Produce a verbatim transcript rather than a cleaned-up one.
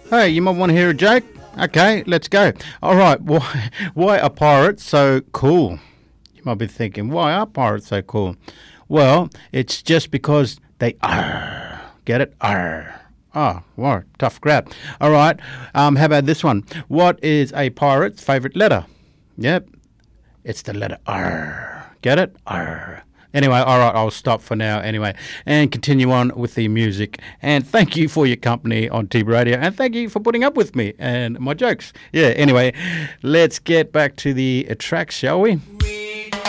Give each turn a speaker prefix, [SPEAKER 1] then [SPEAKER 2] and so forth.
[SPEAKER 1] Hey, you might want to hear a joke? Okay, let's go. All right, why, why are pirates so cool? You might be thinking, why are pirates so cool? Well, it's just because they are. Get it? Are. Oh, wow, tough crap. All right, um, how about this one? What is a pirate's favourite letter? Yep, it's the letter R. Get it? R. Anyway, all right, I'll stop for now anyway and continue on with the music. And thank you for your company on T B Radio, and thank you for putting up with me and my jokes. Yeah, anyway, let's get back to the tracks, shall we?